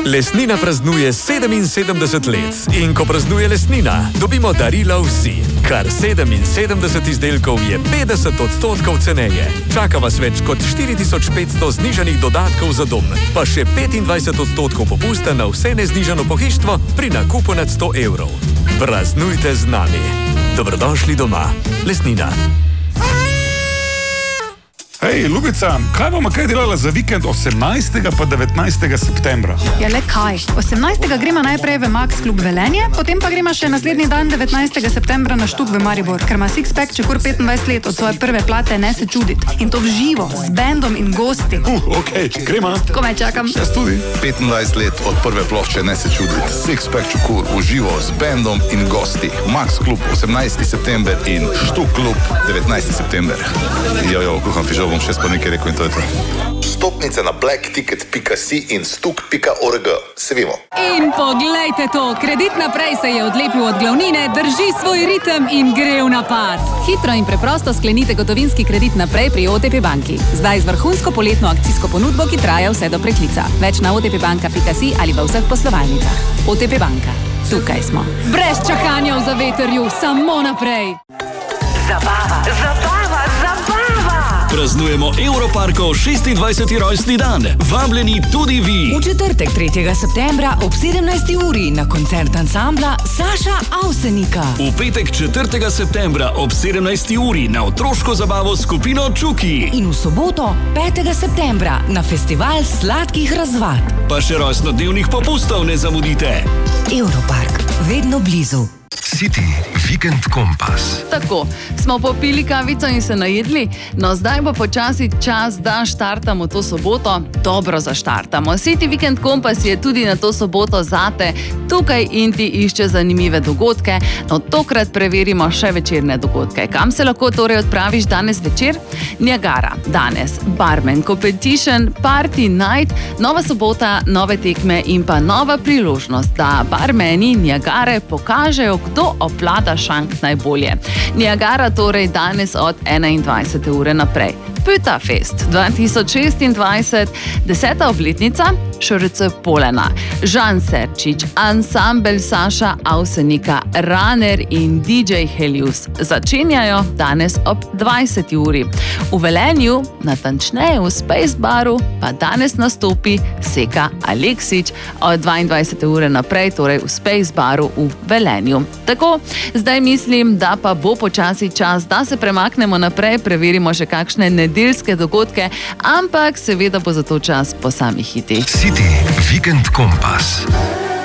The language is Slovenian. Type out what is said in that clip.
Lesnina praznuje 77 let in ko praznuje Lesnina, dobimo darila vsi. Kar 77 izdelkov je 50% ceneje. Čaka vas več kot 4500 znižanih dodatkov za dom, pa še 25% popusta na vse neznižano pohištvo pri nakupu nad 100 evrov. Praznujte z nami. Dobrodošli doma. Lesnina. Hej, Ljubica, kaj bomo kaj delala za vikend 18. pa 19. septembra? Ja, le kaj? 18. gremo najprej v Max klub Velenje, potem pa gremo še naslednji dan 19. septembra na Štuk v Maribor, ker ima Sixpack Čekur 25 let od svoje prve plate Ne se čudit. In to v živo, z bendom in gosti. Okej, gremo. Komaj čakam. Jaz tudi. 25 let od prve plošče Ne se čudit. Sixpack Čekur v živo, z bendom in gosti. Max klub 18. september in Štuk klub 19. september. Kuham fižol. Bom še nekaj rekel in to je to. Stopnice na blackticket.si in stuk.org. Se vimo. In poglejte to, Kredit naprej se je odlepil od glavnine, drži svoj ritem in gre v napad. Hitro in preprosto sklenite gotovinski kredit naprej pri OTP banki. Zdaj z vrhunsko poletno akcijsko ponudbo, ki traja vse do preklica. Več na otpbanka.si ali v vseh poslovalnicah. OTP banka. Tukaj smo. Brez čakanja v zavetrju, samo naprej. Zabava, zabava, zabava! Praznujemo Europarkov 26. rojstni dan. Vabljeni tudi vi. V četrtek 3. septembra ob 17. uri na koncert ansambla Saša Avsenika. V petek 4. septembra ob 17. uri na otroško zabavo skupino Čuki. In v soboto 5. septembra na festival sladkih razvad. Pa še rojstnodnevnih popustov ne zamudite. Europark, vedno blizu. City Weekend Kompas. Tako, smo popili kavico in se najedli, no zdaj bo počasi čas, da štartamo to soboto, dobro zaštartamo. City Weekend Kompas je tudi na to soboto zate, tukaj in ti išče zanimive dogodke, no tokrat preverimo še večerne dogodke. Kam se lahko torej odpraviš danes večer? Niagara, danes, Barman Competition, Party Night, nova sobota, nove tekme in pa nova priložnost, da barmeni Niagare pokažejo, kdo obvlada šank najbolje. Niagara torej danes od 21. ure naprej. Püta Fest 2026, 10. obletnica, ŠRC Polena, Žan Serčič, ansambel Saša Avsenika, Runner in DJ Helios začenjajo danes ob 20. uri. V Velenju, natančneje v Space Baru, pa danes nastopi Seka Aleksić od 22. ure naprej, torej v Space Baru v Velenju. Tako, zdaj mislim, da pa bo počasi čas, da se premaknemo naprej, preverimo še kakšne nedeljske dogodke, ampak seveda bo za to čas po samih hitih. City Weekend Kompas.